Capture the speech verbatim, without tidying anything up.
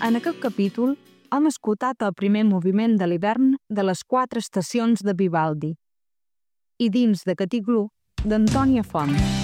En aquest capítol hem escoltat el primer moviment de l'hivern de les quatre estacions de Vivaldi i dins de Catiglú d'Antònia Font.